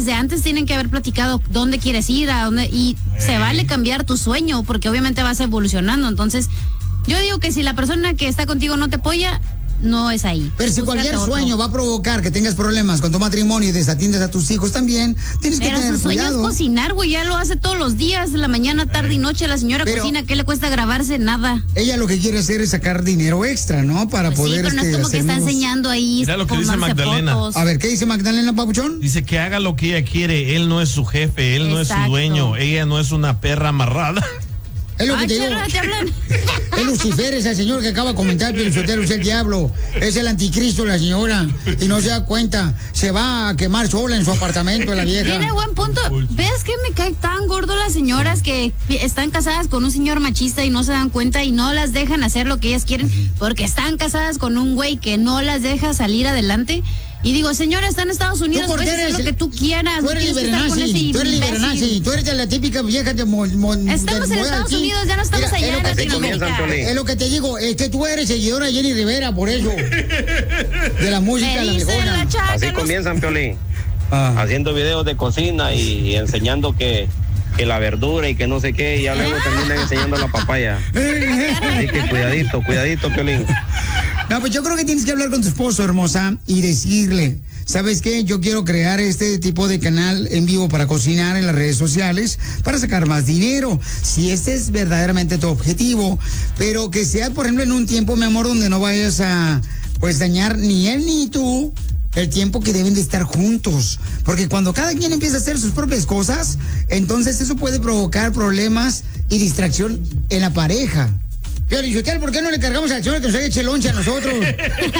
desde antes tienen que haber platicado dónde quieres ir, a dónde, y se vale cambiar tu sueño, porque obviamente vas evolucionando. Entonces, yo digo que si la persona que está contigo no te apoya, no es ahí. Pero si cualquier sueño va a provocar que tengas problemas con tu matrimonio y desatiendes a tus hijos también, tienes que tener cuidado. Pero su sueño es cocinar, güey, ya lo hace todos los días, la mañana, tarde y noche, la señora cocina, ¿qué le cuesta grabarse? Nada. Ella lo que quiere hacer es sacar dinero extra, ¿no? Para poder, sí, pero no es como que está enseñando ahí. Mira lo que dice Magdalena. Fotos. A ver, ¿qué dice Magdalena, papuchón? Dice que haga lo que ella quiere, él no es su jefe, él no es su dueño, ella no es una perra amarrada. Es lo que te digo. Es Lucifer, ese señor que acaba de comentar, pero es el diablo. Es el anticristo, la señora. Y no se da cuenta. Se va a quemar sola en su apartamento, la vieja. Tiene buen punto. ¿Ves que me cae tan gordo las señoras que están casadas con un señor machista y no se dan cuenta y no las dejan hacer lo que ellas quieren porque están casadas con un güey que no las deja salir adelante? Y digo, señora, está en Estados Unidos, puedes hacer lo que tú quieras. Tú eres libernazi, tú eres de la típica vieja de estamos en Estados Unidos, ya no estamos allá en Latinoamérica. Es lo que te digo, es que tú eres seguidora de Jenny Rivera, por eso. De la música, la mejor. Así comienzan, Piolín. Haciendo videos de cocina y enseñando que la verdura y que no sé qué, y ya luego terminan enseñando la papaya. Así que cuidadito, Piolín. No, pues yo creo que tienes que hablar con tu esposo, hermosa, y decirle, ¿sabes qué? Yo quiero crear este tipo de canal en vivo para cocinar en las redes sociales, para sacar más dinero, si este es verdaderamente tu objetivo, pero que sea, por ejemplo, en un tiempo, mi amor, donde no vayas a, pues, dañar ni él ni tú el tiempo que deben de estar juntos, porque cuando cada quien empieza a hacer sus propias cosas, entonces eso puede provocar problemas y distracción en la pareja. Piolichotel, ¿por qué no le cargamos al señor que nos haga eche lonche a nosotros? Wow.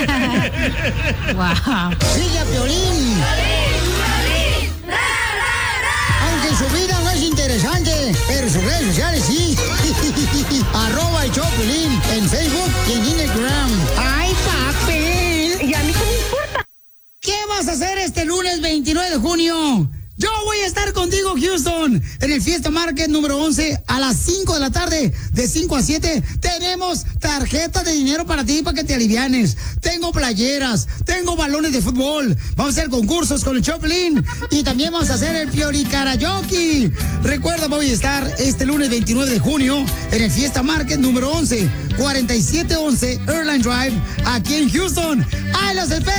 Sigue a Piolín. Aunque su vida no es interesante, pero sus redes sociales sí. @el show Piolín en Facebook y en Instagram. ¡Ay, papel! ¿Y a mí qué me importa? ¿Qué vas a hacer este lunes 29 de junio? Yo voy a estar contigo, Houston, en el Fiesta Market número 11 a las 5 de la tarde, de 5 a 7. Tenemos tarjetas de dinero para ti, para que te alivianes. Tengo playeras, tengo balones de fútbol. Vamos a hacer concursos con el Choplin y también vamos a hacer el Pioli Karaoke. Recuerda, voy a estar este lunes 29 de junio en el Fiesta Market número 11, 4711 Airline Drive, aquí en Houston. ¡Ay, los espero!